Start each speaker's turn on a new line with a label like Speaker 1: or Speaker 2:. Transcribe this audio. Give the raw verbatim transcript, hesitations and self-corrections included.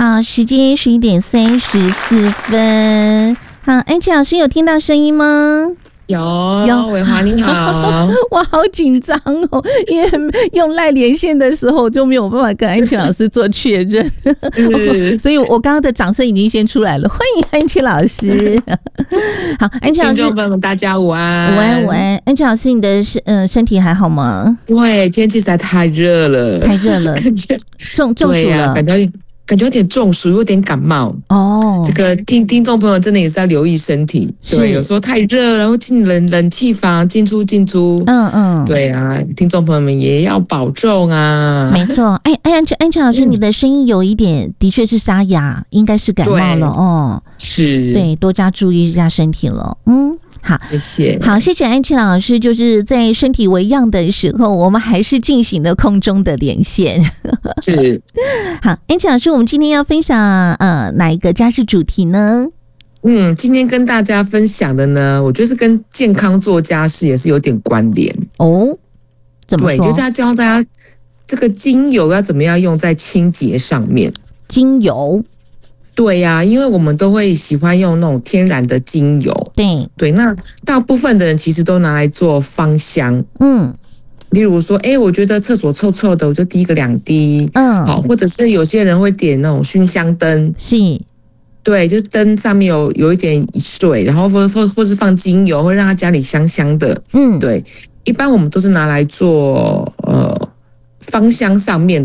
Speaker 1: 好，时间十一点三十四分。好，安琪老师有听到声音吗？
Speaker 2: 有，有，伟华你好。
Speaker 1: 我好紧张哦，因为用赖连线的时候就没有办法跟安琪老师做确认，所以我刚刚的掌声已经先出来了，欢迎安琪老师。好，安琪老师，
Speaker 2: 听众朋友们大家午安，
Speaker 1: 午安午安。安琪老师，你的身呃身体还好吗？
Speaker 2: 对，天气实在太热了，
Speaker 1: 太热了，
Speaker 2: 感觉
Speaker 1: 中中暑了，
Speaker 2: 啊、感觉。感觉有点中暑，有点感冒
Speaker 1: 哦。
Speaker 2: 这个听听众朋友真的也是要留意身体，对，有时候太热，然后进冷冷气房进出进出，
Speaker 1: 嗯嗯，
Speaker 2: 对啊，听众朋友们也要保重啊。
Speaker 1: 没错，哎哎，安安琪老师，嗯、你的声音有一点的确是沙哑，应该是感冒了哦。
Speaker 2: 是，
Speaker 1: 对，多加注意一下身体了。嗯。好，
Speaker 2: 谢谢。
Speaker 1: 好，谢谢安琪老师。就是在身体为恙的时候，我们还是进行了空中的连线。
Speaker 2: 是，
Speaker 1: 好，安琪老师，我们今天要分享呃哪一个家事主题呢？
Speaker 2: 嗯，今天跟大家分享的呢，我觉得是跟健康做家事也是有点关联
Speaker 1: 哦。怎么说？
Speaker 2: 对，就是要教大家这个精油要怎么样用在清洁上面。
Speaker 1: 精油。
Speaker 2: 对呀、啊，因为我们都会喜欢用那种天然的精油，
Speaker 1: 对
Speaker 2: 对，那大部分的人其实都拿来做芳香，
Speaker 1: 嗯，
Speaker 2: 例如说，哎，我觉得厕所臭臭的，我就滴个两滴，
Speaker 1: 嗯，
Speaker 2: 好，或者是有些人会点那种熏香灯，
Speaker 1: 是，
Speaker 2: 对，就是灯上面有有一点水，然后或或或是放精油，会让他家里香香的，
Speaker 1: 嗯，
Speaker 2: 对，一般我们都是拿来做呃芳香上面